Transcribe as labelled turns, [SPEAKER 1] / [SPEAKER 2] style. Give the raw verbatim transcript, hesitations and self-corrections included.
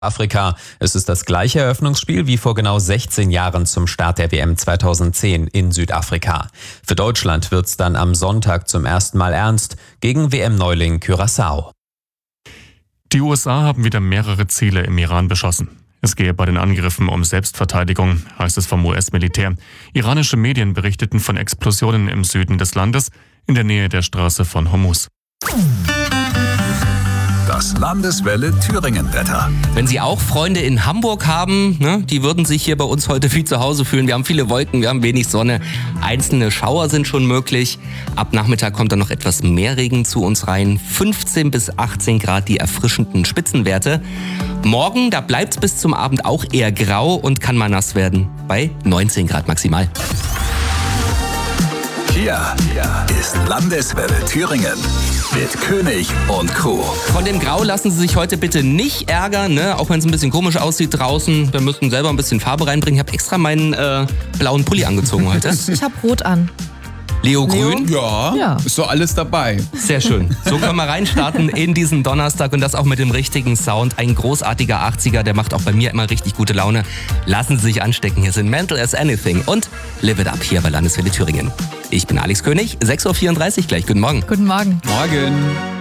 [SPEAKER 1] Afrika. Es ist das gleiche Eröffnungsspiel wie vor genau sechzehn Jahren zum Start der W M zweitausendzehn in Südafrika. Für Deutschland wird's dann am Sonntag zum ersten Mal ernst gegen W M-Neuling Curaçao.
[SPEAKER 2] Die U S A haben wieder mehrere Ziele im Iran beschossen. Es gehe bei den Angriffen um Selbstverteidigung, heißt es vom U S-Militär. Iranische Medien berichteten von Explosionen im Süden des Landes, in der Nähe der Straße von Hormuz.
[SPEAKER 3] Das Landeswelle Thüringen-Wetter.
[SPEAKER 4] Wenn Sie auch Freunde in Hamburg haben, ne, die würden sich hier bei uns heute wie zu Hause fühlen. Wir haben viele Wolken, wir haben wenig Sonne. Einzelne Schauer sind schon möglich. Ab Nachmittag kommt dann noch etwas mehr Regen zu uns rein. fünfzehn bis achtzehn Grad die erfrischenden Spitzenwerte. Morgen, da bleibt es bis zum Abend auch eher grau und kann mal nass werden. Bei neunzehn Grad maximal.
[SPEAKER 3] Hier ist Landeswelle Thüringen mit König und Crew.
[SPEAKER 4] Von dem Grau lassen Sie sich heute bitte nicht ärgern, ne? Auch wenn es ein bisschen komisch aussieht draußen. Wir müssen selber ein bisschen Farbe reinbringen. Ich habe extra meinen äh, blauen Pulli angezogen heute.
[SPEAKER 5] Ich habe rot an.
[SPEAKER 4] Leo,
[SPEAKER 5] Leo?
[SPEAKER 4] grün?
[SPEAKER 6] Ja,
[SPEAKER 5] Ja.
[SPEAKER 6] ist so alles dabei.
[SPEAKER 4] Sehr schön. So können wir reinstarten in diesen Donnerstag und das auch mit dem richtigen Sound. Ein großartiger achtziger, der macht auch bei mir immer richtig gute Laune. Lassen Sie sich anstecken. Hier sind Mental as Anything und Live It Up hier bei Landeswelle Thüringen. Ich bin Alex König, sechs Uhr vierunddreißig gleich. Guten Morgen.
[SPEAKER 5] Guten Morgen.
[SPEAKER 6] Morgen.